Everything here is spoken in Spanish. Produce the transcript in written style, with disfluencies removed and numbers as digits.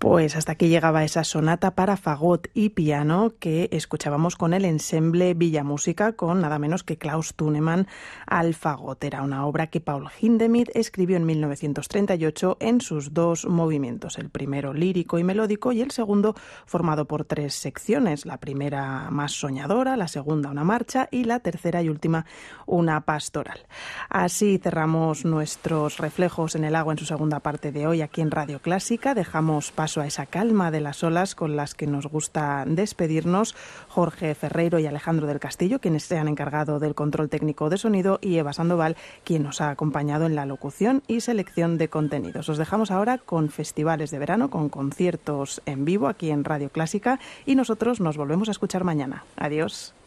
Pues hasta aquí llegaba esa sonata para fagot y piano que escuchábamos con el ensemble Villamúsica con nada menos que Klaus Thunemann al fagot. Era una obra que Paul Hindemith escribió en 1938 en sus dos movimientos, el primero lírico y melódico y el segundo formado por tres secciones, la primera más soñadora, la segunda una marcha y la tercera y última una pastoral. Así cerramos nuestros reflejos en el agua en su segunda parte de hoy aquí en Radio Clásica. Dejamos paso a esa calma de las olas con las que nos gusta despedirnos. Jorge Ferreiro y Alejandro del Castillo, quienes se han encargado del control técnico de sonido, y Eva Sandoval, quien nos ha acompañado en la locución y selección de contenidos. Os dejamos ahora con festivales de verano, con conciertos en vivo aquí en Radio Clásica y nosotros nos volvemos a escuchar mañana. Adiós.